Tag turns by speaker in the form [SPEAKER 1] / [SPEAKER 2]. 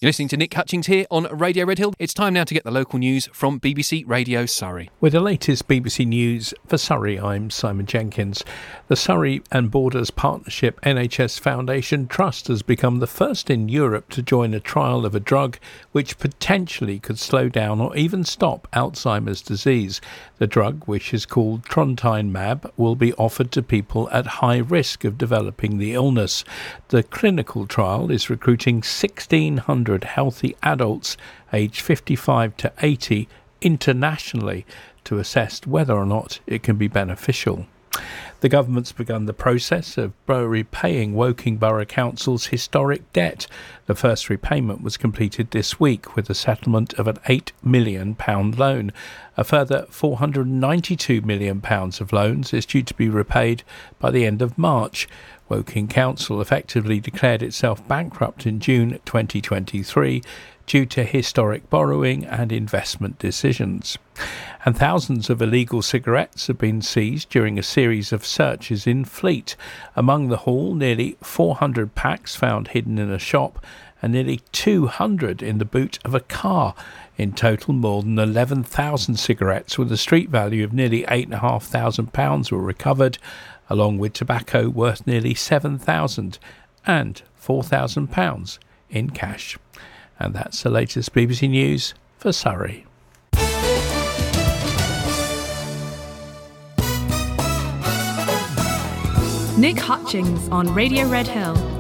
[SPEAKER 1] You're listening to Nick Hutchings here on Radio Red Hill. It's time now to get the local news from BBC Radio Surrey.
[SPEAKER 2] With the latest BBC News for Surrey, I'm Simon Jenkins. The Surrey and Borders Partnership NHS Foundation Trust has become the first in Europe to join a trial of a drug which potentially could slow down or even stop Alzheimer's disease. The drug, which is called Trontinemab, will be offered to people at high risk of developing the illness. The clinical trial is recruiting 1,600 healthy adults aged 55 to 80 internationally to assess whether or not it can be beneficial. The government's begun the process of repaying Woking Borough Council's historic debt. The first repayment was completed this week with the settlement of an £8 million loan. A further £492 million of loans is due to be repaid by the end of March. Woking Council effectively declared itself bankrupt in June 2023 due to historic borrowing and investment decisions. And thousands of illegal cigarettes have been seized during a series of searches in Fleet. Among the haul, nearly 400 packs found hidden in a shop and nearly 200 in the boot of a car. In total, more than 11,000 cigarettes with a street value of nearly £8,500 were recovered, along with tobacco worth nearly £7,000 and £4,000 in cash. And that's the latest BBC News for Surrey.
[SPEAKER 3] Nick Hutchings on Radio Red Hill